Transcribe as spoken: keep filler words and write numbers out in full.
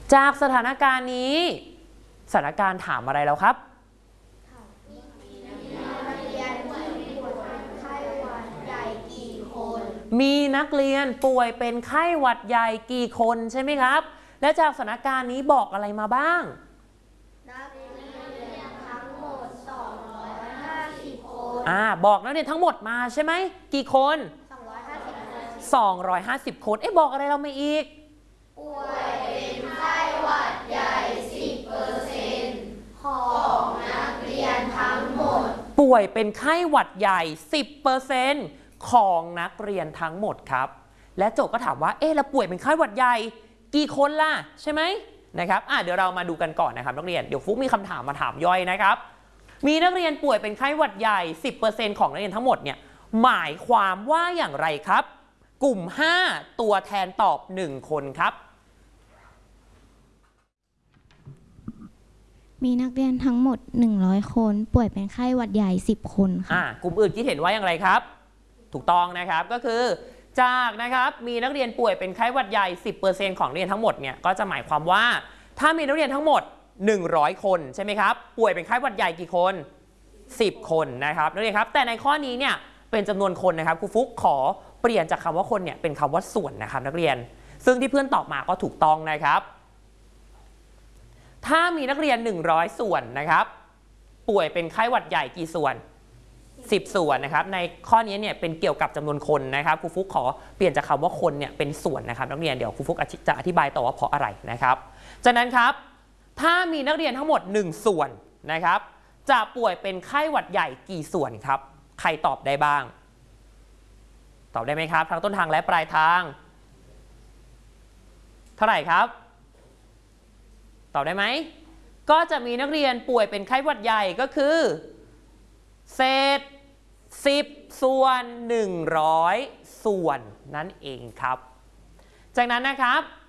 จากสถานการณ์นี้สถานการณ์ถามอะไรแล้วครับมีนักเรียนป่วยเป็นไข้หวัดใหญ่กี่คนใช่ไหมครับและจากสถานการณ์นี้บอกอะไรมาบ้างนักเรียนทั้งหมดสองร้อยห้าสิบคนอ่าบอกนักเรียนทั้งหมดมาใช่ไหมกี่คนสองร้อยห้าสิบคนสองร้อยห้าสิบคนเอ๊ะบอกอะไรเรามาอีกป่วยเป็นไข้หวัดใหญ่ สิบเปอร์เซ็นต์ ของนักเรียนทั้งหมดป่วยเป็นไข้หวัดใหญ่ สิบเปอร์เซ็นต์ ของนักเรียนทั้งหมดครับและโจทย์ก็ถามว่าเอ๊ะเราป่วยเป็นไข้หวัดใหญ่กี่คนล่ะใช่ไหมนะครับอ่ะเดี๋ยวเรามาดูกันก่อนนะครับนักเรียนเดี๋ยวฟุ๊กมีคำถามมาถามย่อยนะครับมีนักเรียนป่วยเป็นไข้หวัดใหญ่ สิบเปอร์เซ็นต์ ของนักเรียนทั้งหมดเนี่ยหมายความว่าอย่างไรครับกลุ่มห้าตัวแทนตอบหนึ่งคนครับมีนักเรียนทั้งหมดหนึ่งร้อยคนป่วยเป็นไข้หวัดใหญ่สิบคนค่ะอ่ากลุ่มอื่นคิดเห็นว่าอย่างไรครับถูกต้องนะครับก็คือจากนะครับมีนักเรียนป่วยเป็นไข้หวัดใหญ่ สิบเปอร์เซ็นต์ ของนักเรียนทั้งหมดเนี่ยก็จะหมายความว่าถ้ามีนักเรียนทั้งหมดหนึ่งร้อยคนใช่ไหมครับป่วยเป็นไข้หวัดใหญ่กี่คนสิบคนนะครับนักเรียนครับแต่ในข้อนี้เนี่ยเป็นจำนวนคนนะครับครูฟุกขอเปลี่ยนจากคำว่าคนเนี่ยเป็นคำว่าส่วนนะครับนักเรียนซึ่งที่เพื่อนตอบมาก็ถูกต้องนะครับถ้ามีนักเรียนหนึ่งร้อยส่วนนะครับป่วยเป็นไข้หวัดใหญ่กี่ส่วนสิบส่วนนะครับในข้อนี้เนี่ยเป็นเกี่ยวกับจำนวนคนนะครับครูฟุกขอเปลี่ยนจากคำว่าคนเนี่ยเป็นส่วนนะครับนักเรียนเดี๋ยวครูฟุกจะอธิบายต่อว่าเพราะอะไรนะครับจากนั้นครับถ้ามีนักเรียนทั้งหมดหนึ่งส่วนนะครับจะป่วยเป็นไข้หวัดใหญ่กี่ส่วนครับใครตอบได้บ้างตอบได้ไหมครับทั้งต้นทางและปลายทางเท่าไหร่ครับตอบได้ไหมก็จะมีนักเรียนป่วยเป็นไข้หวัดใหญ่ก็คือเศษสิบส่วนหนึ่งร้อยส่วนนั่นเองครับจากนั้นนะครับ